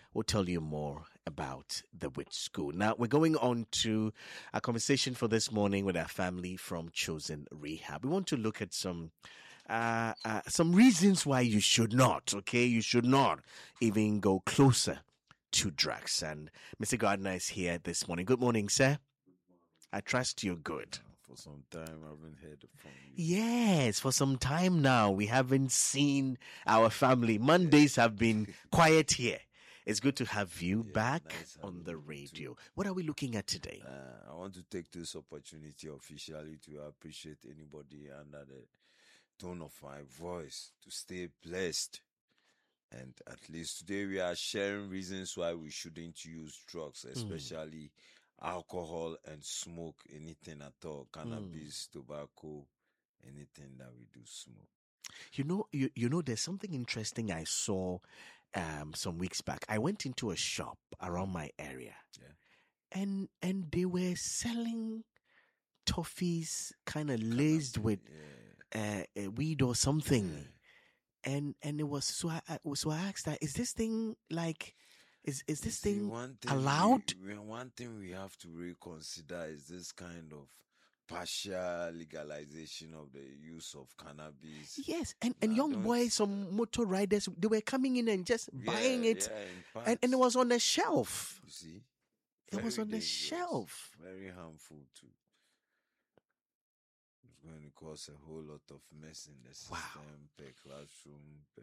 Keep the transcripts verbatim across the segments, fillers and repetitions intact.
we'll tell you more about the Witch School. Now, we're going on to a conversation for this morning with our family from Chosen Rehab. We want to look at some uh, uh, some reasons why you should not, okay? You should not even go closer to drugs. And Mister Gardner is here this morning. Good morning, sir. I trust you're good. For some time, I haven't heard from you. Yes, for some time now, we haven't seen our family. Mondays have been quiet here. It's good to have you Yeah, back nice on having the you radio. too. What are we looking at today? Uh, I want to take this opportunity officially to appreciate anybody under the tone of my voice to stay blessed. And at least today we are sharing reasons why we shouldn't use drugs, especially alcohol and smoke, anything at all, cannabis, tobacco, anything that we do smoke. You know, you, you know, there's something interesting I saw um, some weeks back. I went into a shop around my area, Yeah. and and they were selling toffees, kind of laced with Yeah. uh, a weed or something. Yeah. And and it was so I, I so I asked that, is this thing like is is this You see, thing one thing allowed? We, we- one thing we have to reconsider is this kind of partial legalization of the use of cannabis. Yes, and, and Nah, young don't- boys, some motor riders, they were coming in and just buying Yeah, it, yeah, in and, and it packs. was on the shelf. You see, It was Very on the dangerous, shelf. Very harmful too. It's going to cause a whole lot of mess in the system, Wow. per classroom, per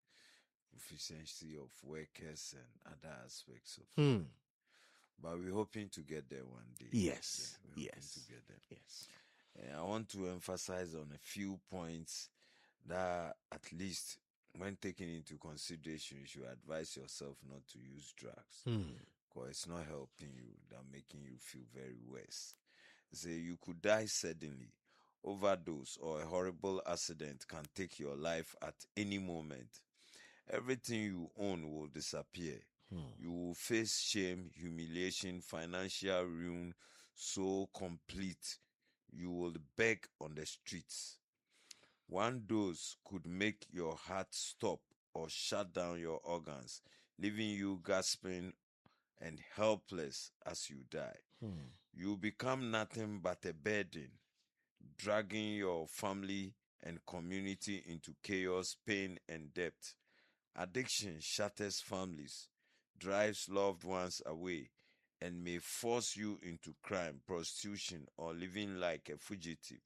efficiency of workers and other aspects of Hmm. it. But we're hoping to get there one day. Yes, Yeah, we're hoping yes. to get there. Yes. And I want to emphasize on a few points that at least when taking into consideration, you should advise yourself not to use drugs. Hmm. Because it's not helping you, than making you feel very worse. Say you could die suddenly. Overdose or a horrible accident can take your life at any moment. Everything you own will disappear. Hmm. You will face shame, humiliation, financial ruin so complete you will beg on the streets. One dose could make your heart stop or shut down your organs, leaving you gasping and helpless as you die. Hmm. You become nothing but a burden, dragging your family and community into chaos, pain, and debt. Addiction shatters families, drives loved ones away, and may force you into crime, prostitution, or living like a fugitive.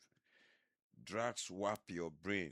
Drugs warp your brain,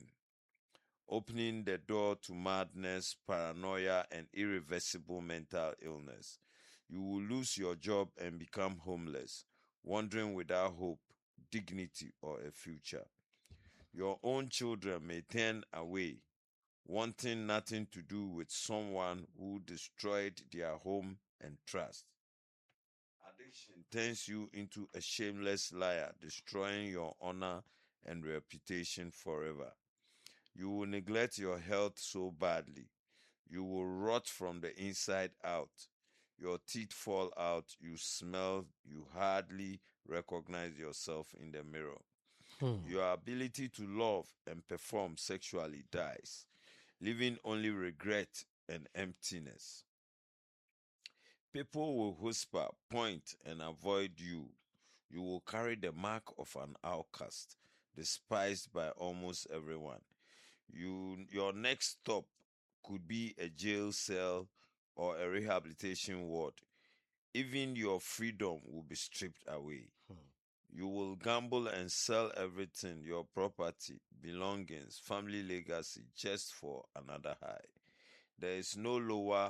opening the door to madness, paranoia, and irreversible mental illness. You will lose your job and become homeless, wandering without hope, dignity, or a future. Your own children may turn away, wanting nothing to do with someone who destroyed their home and trust. Addiction turns you into a shameless liar, destroying your honor and reputation forever. You will neglect your health so badly. You will rot from the inside out. Your teeth fall out, you smell, you hardly recognize yourself in the mirror. Hmm. Your ability to love and perform sexually dies, leaving only regret and emptiness. People will whisper, point, and avoid you. You will carry the mark of an outcast, despised by almost everyone. You, your next stop could be a jail cell or a rehabilitation ward. Even your freedom will be stripped away. Hmm. You will gamble and sell everything, your property, belongings, family legacy, just for another high. There is no lower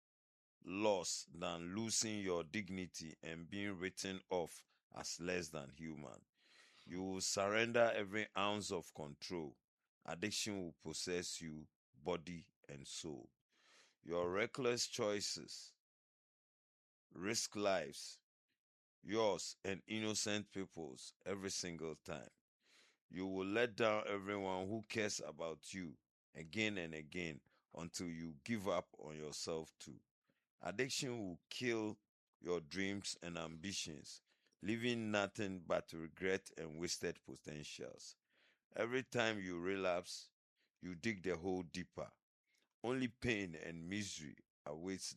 loss than losing your dignity and being written off as less than human. You will surrender every ounce of control. Addiction will possess you, body and soul. Your reckless choices risk lives, yours and innocent people's, every single time. You will let down everyone who cares about you again and again until you give up on yourself too. Addiction will kill your dreams and ambitions, leaving nothing but regret and wasted potentials. Every time you relapse, you dig the hole deeper. Only pain and misery awaits